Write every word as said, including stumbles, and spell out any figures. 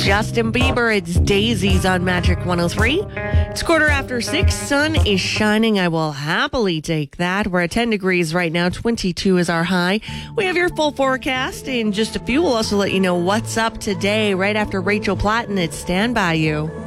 Justin Bieber. It's Daisies on Magic one oh three. It's quarter after six. Sun is shining. I will happily take that. We're at ten degrees right now. twenty-two is our high. We have your full forecast in just a few. We'll also let you know what's up today right after Rachel Platten. It's Stand By You.